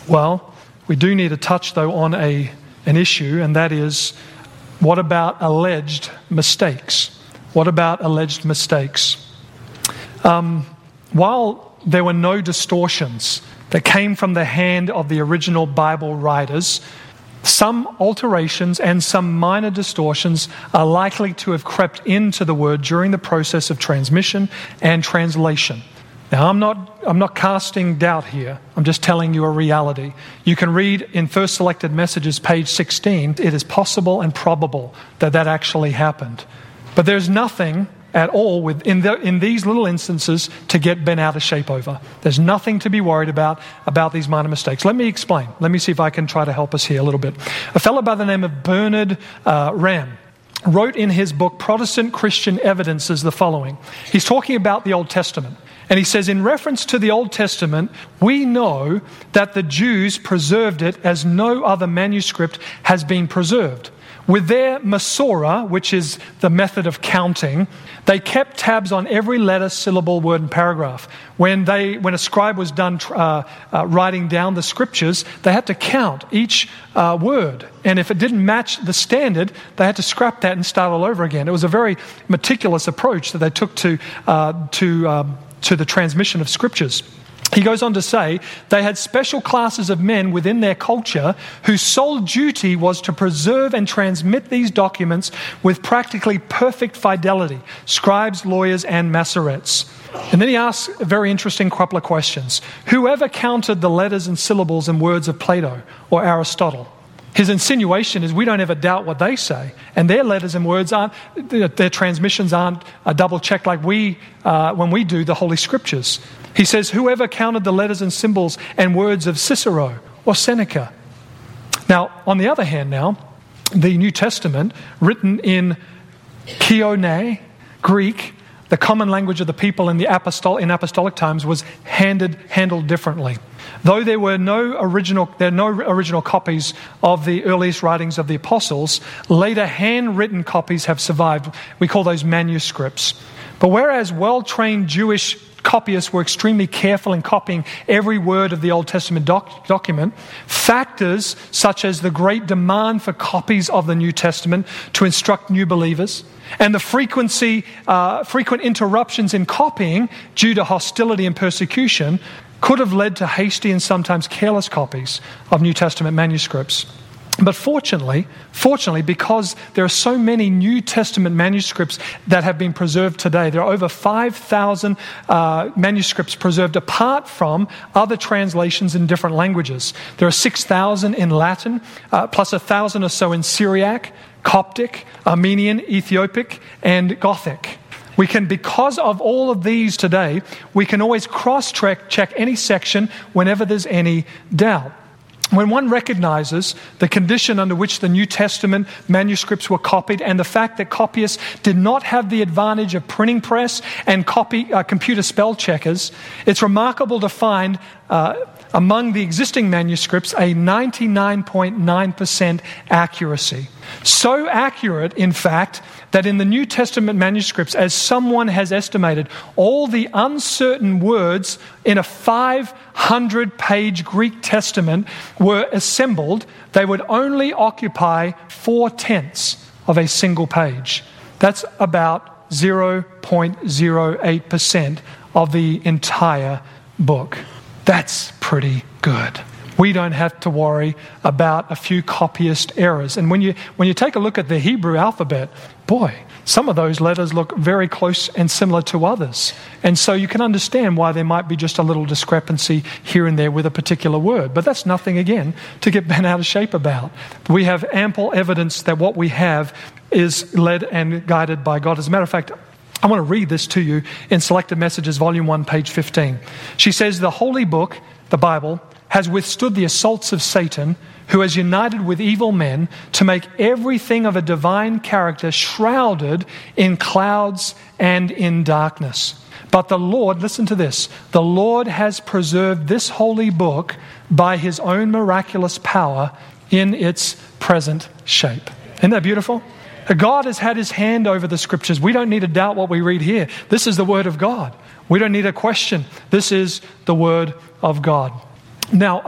Well, we do need to touch, though, on an issue, and that is, what about alleged mistakes? What about alleged mistakes? While there were no distortions that came from the hand of the original Bible writers, some alterations and some minor distortions are likely to have crept into the word during the process of transmission and translation. Now, I'm not casting doubt here. I'm just telling you a reality. You can read in First Selected Messages, page 16, it is possible and probable that actually happened. But there's nothing at all in these little instances to get bent out of shape over. There's nothing to be worried about these minor mistakes. Let me explain. Let me see if I can try to help us here a little bit. A fellow by the name of Bernard Ramm wrote in his book, Protestant Christian Evidences, the following. He's talking about the Old Testament. And he says, in reference to the Old Testament, we know that the Jews preserved it as no other manuscript has been preserved. With their Masorah, which is the method of counting, they kept tabs on every letter, syllable, word, and paragraph. When a scribe was done writing down the scriptures, they had to count each word. And if it didn't match the standard, they had to scrap that and start all over again. It was a very meticulous approach that they took to the transmission of scriptures. He goes on to say, they had special classes of men within their culture whose sole duty was to preserve and transmit these documents with practically perfect fidelity, scribes, lawyers, and Masoretes. And then he asks a very interesting couple of questions. Whoever counted the letters and syllables and words of Plato or Aristotle? His insinuation is we don't ever doubt what they say. And their letters and words their transmissions aren't double checked like when we do the Holy Scriptures. He says, whoever counted the letters and symbols and words of Cicero or Seneca. Now, on the other hand now, the New Testament, written in Koine, Greek, the common language of the people in apostolic times, was handled differently. Though there are no original copies of the earliest writings of the apostles, later handwritten copies have survived. We call those manuscripts. But whereas well-trained Jewish copyists were extremely careful in copying every word of the Old Testament document, factors such as the great demand for copies of the New Testament to instruct new believers and the frequent interruptions in copying due to hostility and persecution could have led to hasty and sometimes careless copies of New Testament manuscripts. But fortunately, because there are so many New Testament manuscripts that have been preserved today, there are over 5,000 manuscripts preserved apart from other translations in different languages. There are 6,000 in Latin, plus 1,000 or so in Syriac, Coptic, Armenian, Ethiopic, and Gothic. Because of all of these today, we can always cross-check any section whenever there's any doubt. When one recognizes the condition under which the New Testament manuscripts were copied and the fact that copyists did not have the advantage of printing press and computer spell checkers, it's remarkable to find among the existing manuscripts a 99.9% accuracy. So accurate, in fact, that in the New Testament manuscripts, as someone has estimated, all the uncertain words in a 500-page Greek Testament were assembled. They would only occupy 4/10 of a single page. That's about 0.08% of the entire book. That's pretty good. We don't have to worry about a few copyist errors. And when you take a look at the Hebrew alphabet, boy, some of those letters look very close and similar to others. And so you can understand why there might be just a little discrepancy here and there with a particular word. But that's nothing, again, to get bent out of shape about. We have ample evidence that what we have is led and guided by God. As a matter of fact, I want to read this to you in Selected Messages, Volume 1, page 15. She says, the Holy Book, the Bible, has withstood the assaults of Satan, who has united with evil men to make everything of a divine character shrouded in clouds and in darkness. But the Lord, listen to this, the Lord has preserved this holy book by his own miraculous power in its present shape. Isn't that beautiful? God has had his hand over the scriptures. We don't need to doubt what we read here. This is the word of God. We don't need a question. This is the word of God. Now,